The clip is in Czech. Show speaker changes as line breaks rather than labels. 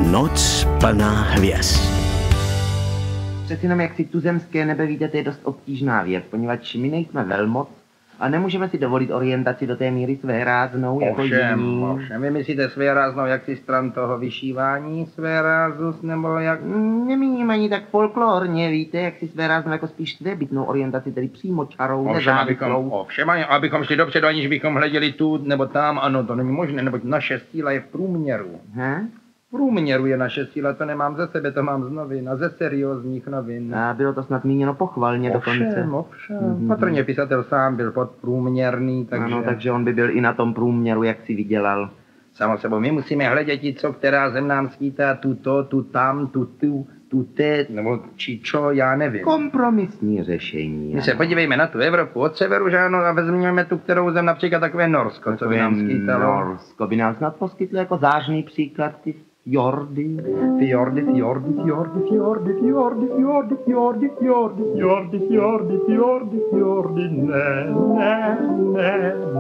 Noc plná hvězd.
Přeci jenom jak si tuzemské nebe víte, to je dost obtížná věc, poněvadž my nejsme velmoc a nemůžeme si dovolit orientaci do té míry svéráznou jako jiní.
Ovšem, vy myslíte svéráznou jak si stran toho vyšívání svérázus, nebo jak?
Nemíním ani tak folklorně, víte, jak si svéráznou jako spíš svébytnou orientaci, tedy přímo čarou, nezávislou.
Abychom šli dopředu, aniž bychom hleděli tu nebo tam, ano, to není možné, neboť naše síla je v průměru. V průměru je naše síla, to nemám ze sebe, to mám z novin a ze seriózních novin.
A bylo to snad míněno pochvalně dokonce.
Ovšem. Patrně písatel sám byl podprůměrný, takže...
Ano, takže on by byl i na tom průměru, jak si vydělal.
Samo sebou, my musíme hledět, co která zem nám skýtá, tuto, tu tam, tu te, nebo či čo, já nevím.
Kompromisní řešení.
My se podívejme na tu Evropu od severu, že ano, a vezměme tu, kterou zem, například takové Norsko, co by nám skýtalo.
Norsko by nám snad poskytlo jako zářný příklad ty fjordy.
Fjordy, ne.